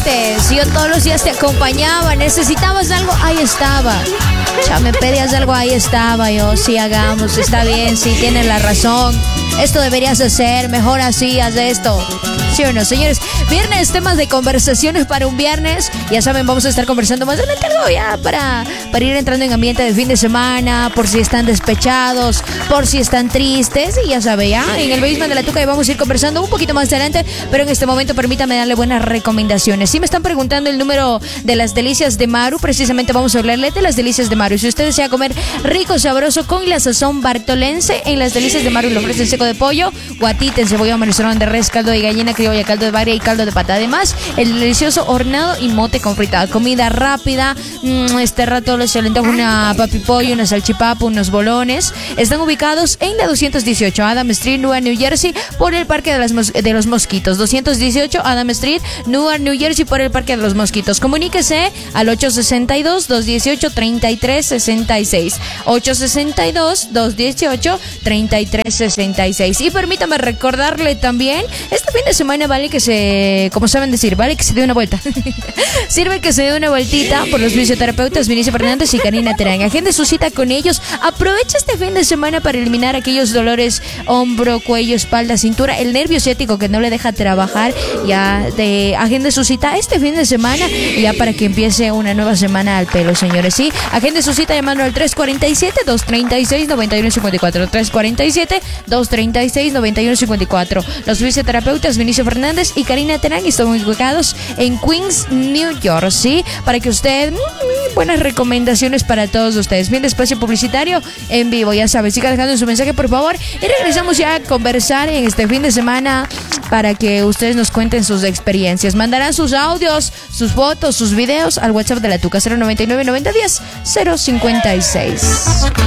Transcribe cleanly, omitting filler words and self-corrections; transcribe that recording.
antes. Yo todos los días te acompañaba. Necesitabas algo, ahí estaba. Ya me pedías algo, ahí estaba yo. Sí, hagamos, está bien, sí, tienes la razón. Esto deberías hacer, mejor así, haz esto. ¿Sí o no, señores? Viernes, temas de conversaciones para un viernes. Ya saben, vamos a estar conversando más adelante algo ya para ir entrando en ambiente de fin de semana, por si están despechados, por si están tristes. Y ya saben, ya en el basement de la Tuca y vamos a ir conversando un poquito más adelante. Pero en este momento permítame darle buenas recomendaciones. Si me están preguntando el número de las delicias de Maru, precisamente vamos a hablarle de las delicias de Maru. Si usted desea comer rico, sabroso, con la sazón bartolense, en las delicias de Maru le ofrecen seco de pollo, guatita, cebollón, manizorón de res, caldo de gallina criolla, caldo de barria y caldo de pata. Además, el delicioso hornado y mote con fritada. Comida rápida, este rato les antoja una papipollo, una salchipapa, unos bolones. Están ubicados en la 218 Adam Street, Newark, New Jersey, por el Parque de los Mosquitos. 218 Adam Street, Newark, New Jersey, por el Parque de los Mosquitos. Comuníquese al 862-218-3366. 862-218-3366. Y permítame recordarle también, este fin de semana vale que se, como saben decir, vale que se dé una vuelta. Sirve que se dé una vueltita por los fisioterapeutas Vinicio Fernández y Karina Terán. Agende su cita con ellos. Aprovecha este fin de semana para eliminar aquellos dolores, hombro, cuello, espalda, cintura, el nervio ciático que no le deja trabajar. Ya agende su cita este fin de semana, ya para que empiece una nueva semana al pelo, señores. Sí, agende su cita llamando al 347-236-9154. 347-236-9154. Los fisioterapeutas Vinicio Fernández y Karina Terán están ubicados en Queens, New York, ¿sí? Para que usted, buenas recomendaciones para todos ustedes. Bien, espacio publicitario en vivo, ya saben, siga dejando su mensaje, por favor. Y regresamos ya a conversar en este fin de semana para que ustedes nos cuenten sus experiencias. Mandarán sus audios, sus fotos, sus videos al WhatsApp de la Tuca 099 9010 056.